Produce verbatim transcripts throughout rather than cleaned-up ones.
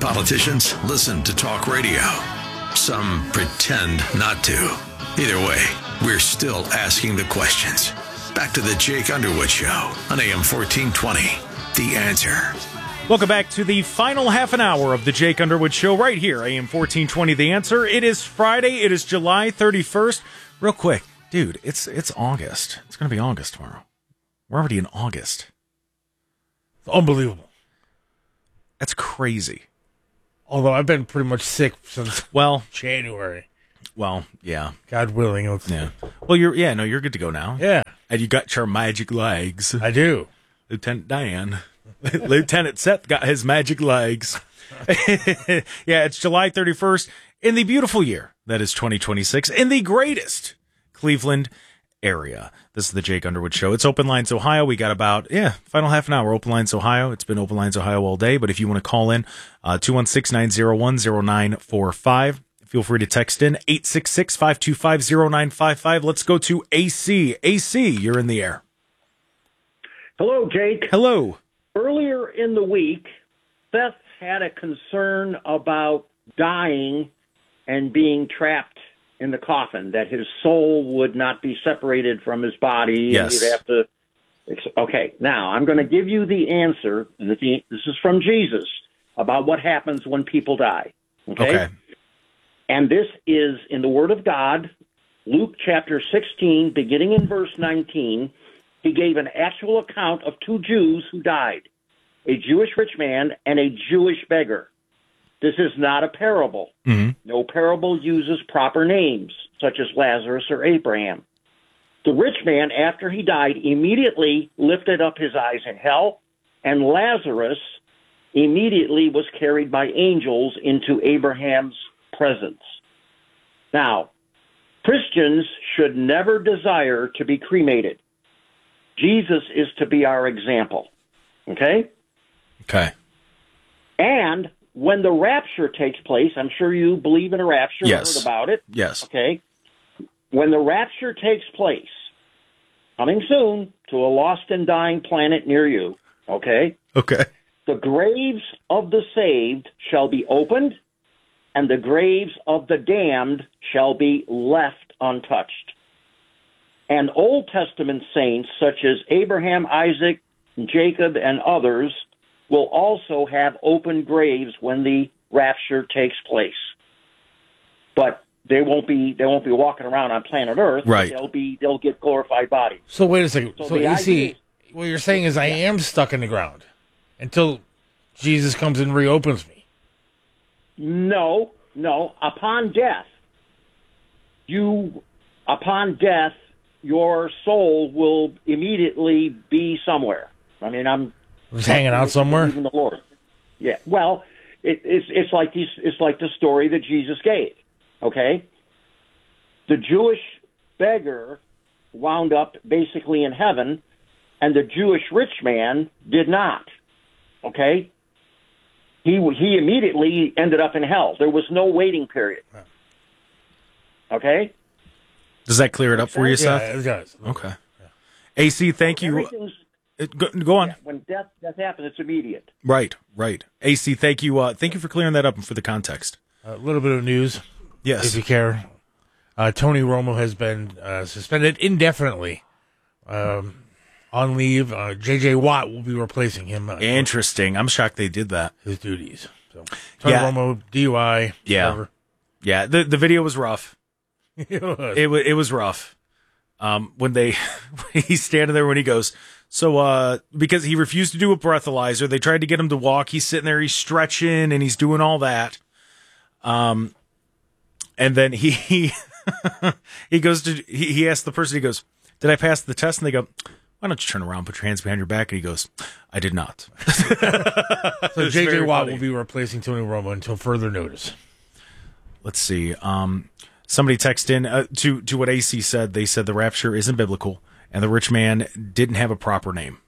Politicians listen to talk radio. Some pretend not to. Either way, we're still asking the questions. Back to the Jake Underwood Show on A M fourteen twenty. The Answer. Welcome back to the final half an hour of the Jake Underwood Show right here, A M fourteen twenty. The Answer. It is Friday. It is July thirty-first. Real quick, dude, it's it's August. It's going to be August tomorrow. We're already in August. It's unbelievable. That's crazy. Although I've been pretty much sick since well January. Well, yeah. God willing. Let's yeah. Well, you're yeah, no, you're good to go now. Yeah. And you got your magic legs. I do. Lieutenant Dan. Lieutenant Seth got his magic legs. Yeah, it's July thirty-first in the beautiful year that is twenty twenty-six in the greatest Cleveland area. This is the Jake Underwood Show. It's Open Lines Ohio. We got about, yeah, final half an hour. Open Lines Ohio. It's been Open Lines Ohio all day, but if you want to call in, uh, two one six, nine zero one, zero nine four five. Feel free to text in eight six six, five two five, zero nine five five. Let's go to A C. A C, you're in the air. Hello, Jake. Hello. Earlier in the week, Seth had a concern about dying and being trapped in the coffin, that his soul would not be separated from his body. Yes. And you'd have to. Okay, now I'm going to give you the answer. This is from Jesus about what happens when people die. Okay? Okay. And this is in the Word of God, Luke chapter sixteen, beginning in verse nineteen. He gave an actual account of two Jews who died, a Jewish rich man and a Jewish beggar. This is not a parable. Mm-hmm. No parable uses proper names, such as Lazarus or Abraham. The rich man, after he died, immediately lifted up his eyes in hell, and Lazarus immediately was carried by angels into Abraham's presence. Now, Christians should never desire to be cremated. Jesus is to be our example. Okay? Okay. And when the rapture takes place, I'm sure you believe in a rapture. Yes. Heard about it. Yes. Okay. When the rapture takes place, coming soon to a lost and dying planet near you, okay? Okay. The graves of the saved shall be opened, and the graves of the damned shall be left untouched. And Old Testament saints such as Abraham, Isaac, Jacob, and others will also have open graves when the rapture takes place. But they won't be they won't be walking around on planet Earth. Right. They'll be they'll get glorified bodies. So wait a second. So So, the you idea see, is- what you're saying is I am stuck in the ground until Jesus comes and reopens me. No, no. Upon death, you upon death, your soul will immediately be somewhere. I mean, I'm Just hanging out somewhere? In the Lord. Yeah. Well, it, it's it's like these. It's like the story that Jesus gave. Okay. The Jewish beggar wound up basically in heaven, and the Jewish rich man did not. Okay. He he immediately ended up in hell. There was no waiting period. Okay. Does that clear it up for you, Yeah, Seth? it does. Okay. A C, thank you. Everything's Uh, Go, go on. yeah, when death death happens, it's immediate. Right, right. A C, thank you. Uh, thank you for clearing that up and for the context. A little bit of news, Yes. if you care. Uh, Tony Romo has been uh, suspended indefinitely um, on leave. Uh, J J. Watt will be replacing him. Uh, Interesting. I'm shocked they did that. his duties. So Tony Yeah. Romo, D U I. Yeah. whatever. Yeah, the the video was rough. It was. It was it was rough. Um, when they he's standing there when he goes. So uh, because he refused to do a breathalyzer, they tried to get him to walk. He's sitting there, he's stretching, and he's doing all that. Um, and then he he, he goes to he, he asks the person. He goes, "Did I pass the test?" And they go, "Why don't you turn around, put your hands behind your back?" And he goes, "I did not." So It's J J. very Watt funny. will be replacing Tony Romo until further notice. Let's see. Um, somebody texted in uh, to to what A C said. They said the rapture isn't biblical, and the rich man didn't have a proper name.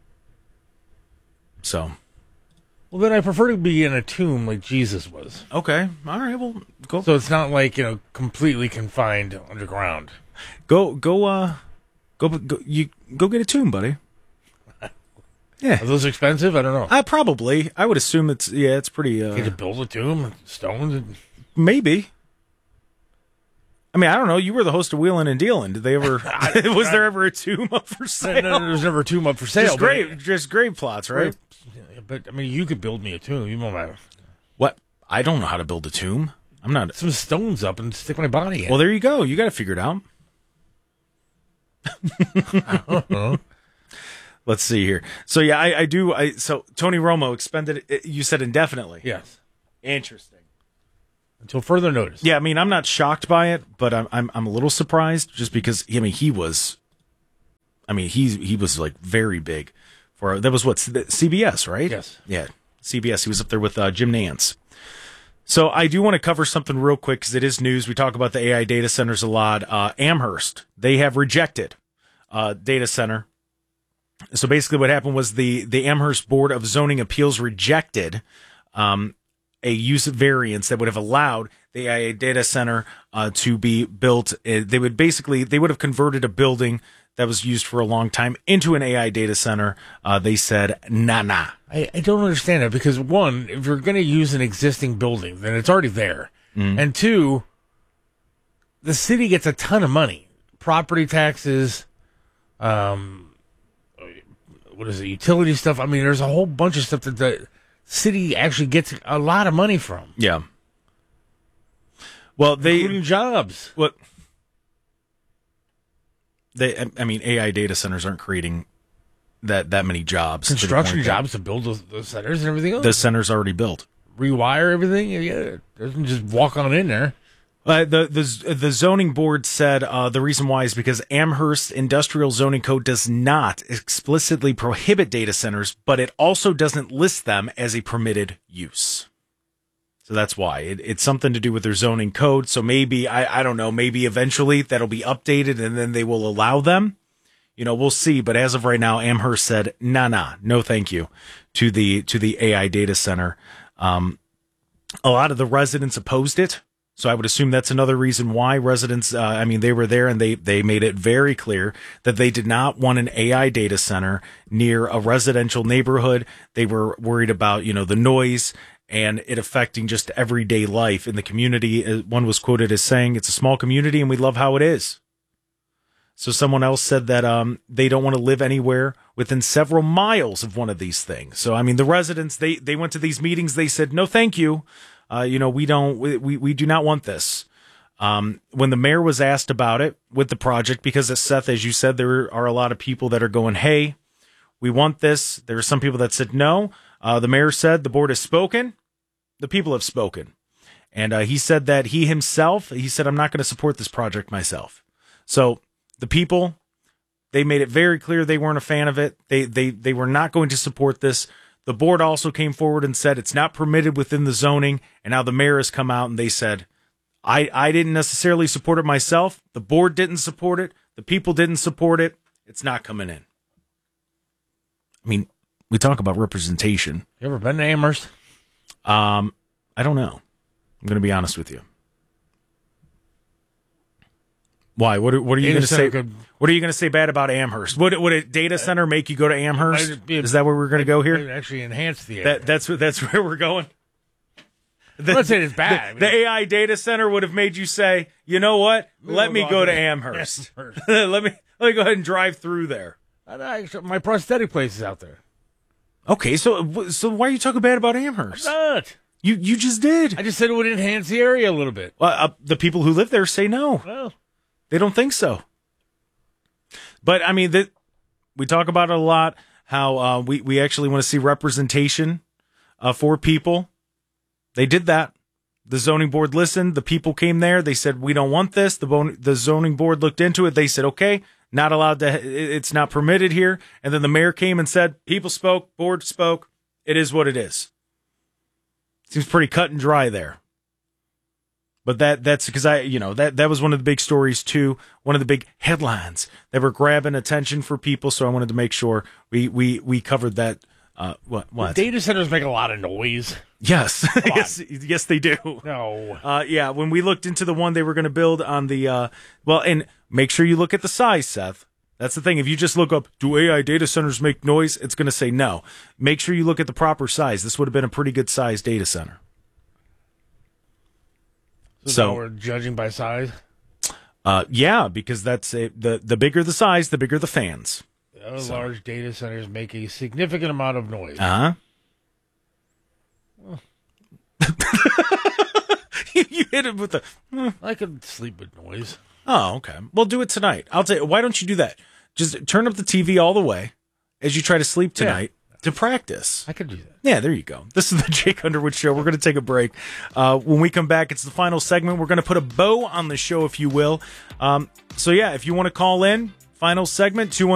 So, Well, then I prefer to be in a tomb like Jesus was. okay, all right, well, go So it's not like, you know, completely confined underground. go go uh go go you go get a tomb, buddy. Yeah. Are those expensive? I don't know. I probably. I would assume it's yeah, it's pretty. Uh, Can you build a tomb, stones? And... maybe. I mean, I don't know. You were the host of Wheelin' and Dealin'. Did they ever? was there ever a tomb up for sale? No, no, there's never a tomb up for sale. Just but- grave, just grave plots, right? But I mean, you could build me a tomb. You know, my What? I don't know how to build a tomb. I'm not. some stones up and stick my body in. Well, there you go. You got to figure it out. uh-huh. Let's see here. So yeah, I, I do. I so Tony Romo expended. You said indefinitely. Yes. Interesting. Until further notice. Yeah, I mean, I'm not shocked by it, but I'm I'm I'm a little surprised just because I mean he was. I mean he he was like very big, for that was what C B S, right? Yes. Yeah, C B S. He was up there with uh, Jim Nantz. So I do want to cover something real quick because it is news. We talk about the A I data centers a lot. Uh, Amherst, they have rejected uh, data center. So basically what happened was the, the Amherst Board of Zoning Appeals rejected um, a use variance that would have allowed the A I data center uh, to be built. Uh, they would basically, they would have converted a building that was used for a long time into an A I data center. Uh, they said, nah, nah. I, I don't understand it because, one, if you're going to use an existing building, then it's already there. Mm. And two, the city gets a ton of money. Property taxes, um, what is it, utility stuff. I mean, there's a whole bunch of stuff that the city actually gets a lot of money from. Yeah. Well, they... Including jobs. What? They, I mean, A I data centers aren't creating that, that many jobs. to the Construction point that jobs to build those, those centers and everything else. The center's already built. Rewire everything. Yeah, it doesn't just walk on in there. Uh, the the the zoning board said uh, the reason why is because Amherst Industrial Zoning Code does not explicitly prohibit data centers, but it also doesn't list them as a permitted use. So that's why it, it's something to do with their zoning code. So maybe I I don't know. Maybe eventually that'll be updated and then they will allow them. You know, we'll see. But as of right now, Amherst said, nah, nah, no, thank you to the to the A I data center. Um, a lot of the residents opposed it. So I would assume that's another reason why residents, uh, I mean, they were there and they, they made it very clear that they did not want an A I data center near a residential neighborhood. They were worried about, you know, the noise and it affecting just everyday life in the community. One was quoted as saying, it's a small community and we love how it is. So someone else said that um, they don't want to live anywhere within several miles of one of these things. So, I mean, the residents, they, they went to these meetings. They said, no, thank you. Uh, you know, we don't, we, we, we do not want this. Um, when the mayor was asked about it with the project, because as Seth, as you said, there are a lot of people that are going, hey, we want this. There are some people that said no. Uh, the mayor said the board has spoken. The people have spoken. And uh, he said that he himself, he said, I'm not going to support this project myself. So the people, they made it very clear they weren't a fan of it. They, they, they were not going to support this. The board also came forward and said it's not permitted within the zoning. And now the mayor has come out and they said, I, I didn't necessarily support it myself. The board didn't support it. The people didn't support it. It's not coming in. I mean, we talk about representation. You ever been to Amherst? Um, I don't know. I'm going to be honest with you. Why? What are, what are you going to say? Could, what are you going to say bad about Amherst? Would would a data center make you go to Amherst? Is that where we're going to go here? Actually, enhance the. That that's that's where we're going. The, I'm not saying it's bad. The, the A I data center would have made you say, you know what? Let me go to Amherst. let me let me go ahead and drive through there. Actually, my prosthetic place is out there. Okay, so so why are you talking bad about Amherst? I'm not. You you just did. I just said it would enhance the area a little bit. Well, uh, the people who live there say no. Well, they don't think so. But I mean, that we talk about it a lot. How uh, we we actually want to see representation uh, for people. They did that. The zoning board listened. The people came there. They said, we don't want this. The bon- the zoning board looked into it. They said, okay, not allowed to, it's not permitted here. And then the mayor came and said, people spoke, board spoke. It is what it is. Seems pretty cut and dry there. But that that's because I, you know, that, that was one of the big stories too. One of the big headlines that were grabbing attention for people. So I wanted to make sure we, we, we covered that. Uh, what? What? Data centers make a lot of noise. Yes, yes, yes, they do. No. Uh, yeah, when we looked into the one they were going to build on the, uh, well, and make sure you look at the size, Seth. That's the thing. If you just look up, do A I data centers make noise? It's going to say no. Make sure you look at the proper size. This would have been a pretty good size data center. So, So now we're judging by size? Uh, yeah, because that's a, the the bigger the size, the bigger the fans. Uh, So- Large data centers make a significant amount of noise. Uh huh. you, you hit it with the. I could sleep with noise. Oh, okay. Well, do it tonight. I'll tell you. Why don't you do that? Just turn up the T V all the way as you try to sleep tonight to practice. I could do that. Yeah, there you go. This is the Jake Underwood Show. We're going to take a break. Uh, when we come back, it's the final segment. We're going to put a bow on the show, if you will. Um, so, yeah, if you want to call in, final segment, two one